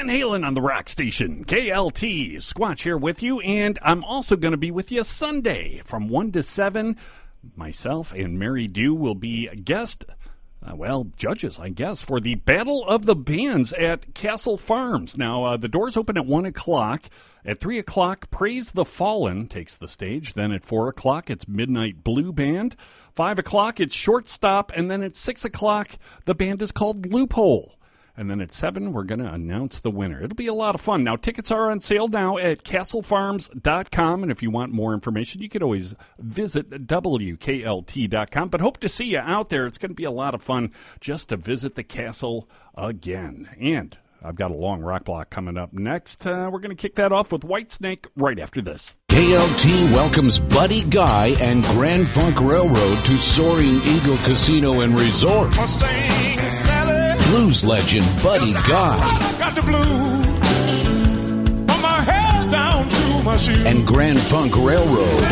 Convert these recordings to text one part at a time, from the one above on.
Van Halen on the Rock Station, KLT. Squatch here with you, and I'm also going to be with you Sunday from 1 to 7. Myself and Mary Dew will be guest judges, I guess, for the Battle of the Bands at Castle Farms. Now, the doors open at 1 o'clock. At 3 o'clock, Praise the Fallen takes the stage. Then at 4 o'clock, it's Midnight Blue Band. 5 o'clock, it's Shortstop. And then at 6 o'clock, the band is called Loophole. And then at 7, we're going to announce the winner. It'll be a lot of fun. Now, tickets are on sale now at castlefarms.com. And if you want more information, you could always visit WKLT.com. But hope to see you out there. It's going to be a lot of fun just to visit the castle again. And I've got a long rock block coming up next. We're going to kick that off with Whitesnake right after this. KLT welcomes Buddy Guy and Grand Funk Railroad to Soaring Eagle Casino and Resort. Mustang Sally. Blues legend Buddy Guy. Got the blues from my head down to my shoes. And Grand Funk Railroad.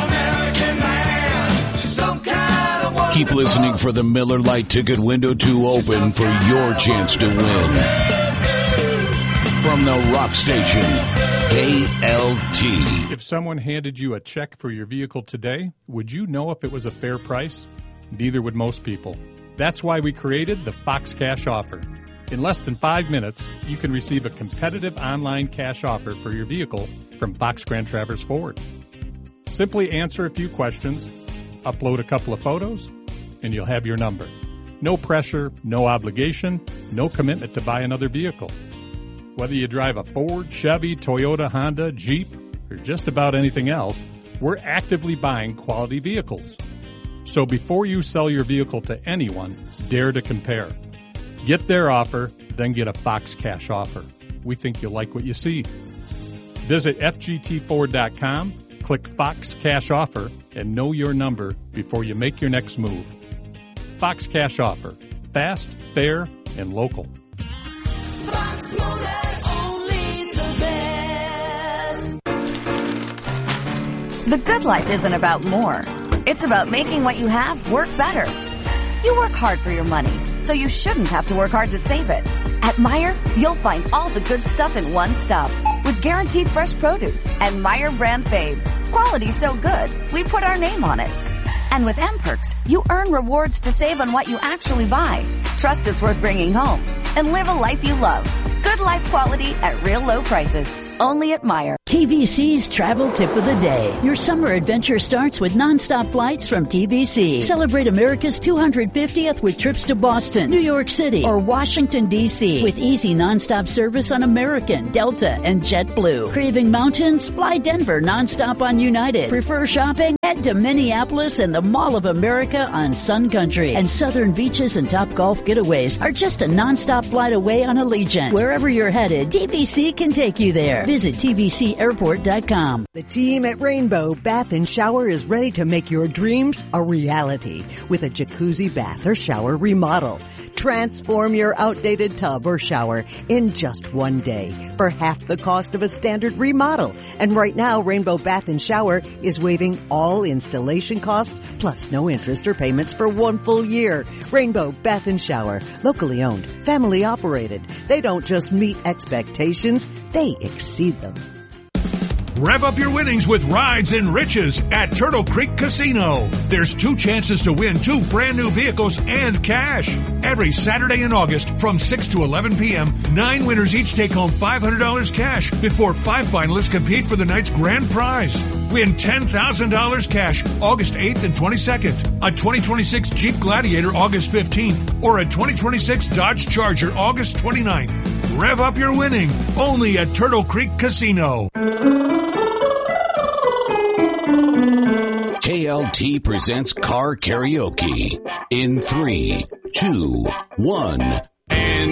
Keep listening for the Miller Lite ticket window to open for your chance to win. From the Rock Station, KLT. If someone handed you a check for your vehicle today, would you know if it was a fair price? Neither would most people. That's why we created the Fox Cash Offer. In less than 5 minutes, you can receive a competitive online cash offer for your vehicle from Fox Grand Traverse Ford. Simply answer a few questions, upload a couple of photos, and you'll have your number. No pressure, no obligation, no commitment to buy another vehicle. Whether you drive a Ford, Chevy, Toyota, Honda, Jeep, or just about anything else, we're actively buying quality vehicles. So before you sell your vehicle to anyone, dare to compare. Get their offer, then get a Fox Cash Offer. We think you'll like what you see. Visit FGTFord.com, click Fox Cash Offer, and know your number before you make your next move. Fox Cash Offer. Fast, fair, and local. Fox Motors, only the best. The good life isn't about more. It's about making what you have work better. You work hard for your money, so you shouldn't have to work hard to save it. At Meijer, you'll find all the good stuff in one stop with guaranteed fresh produce and Meijer brand faves. Quality so good, we put our name on it. And with M-Perks, you earn rewards to save on what you actually buy. Trust it's worth bringing home. And live a life you love. Good life quality at real low prices. Only at Meijer. TBC's Travel Tip of the Day. Your summer adventure starts with nonstop flights from TBC. Celebrate America's 250th with trips to Boston, New York City, or Washington, D.C. with easy nonstop service on American, Delta, and JetBlue. Craving mountains? Fly Denver nonstop on United. Prefer shopping? Head to Minneapolis and the Mall of America on Sun Country. And southern beaches and top golf getaways are just a nonstop flight away on Allegiant. Wherever you're headed, TBC can take you there. Visit TBCAirport.com. The team at Rainbow Bath & Shower is ready to make your dreams a reality with a jacuzzi bath or shower remodel. Transform your outdated tub or shower in just one day for half the cost of a standard remodel. And right now, Rainbow Bath & Shower is waiving all installation costs plus no interest or payments for 1 full year. Rainbow Bath & Shower, locally owned, family operated. They don't just meet expectations, they exceed them. Rev up your winnings with Rides and Riches at Turtle Creek Casino. There's 2 chances to win 2 brand new vehicles and cash. Every Saturday in August from 6 to 11 p.m., 9 winners each take home $500 cash before 5 finalists compete for the night's grand prize. Win $10,000 cash August 8th and 22nd, a 2026 Jeep Gladiator August 15th, or a 2026 Dodge Charger August 29th. Rev up your winning only at Turtle Creek Casino. KLT presents Car Karaoke in 3, 2, 1.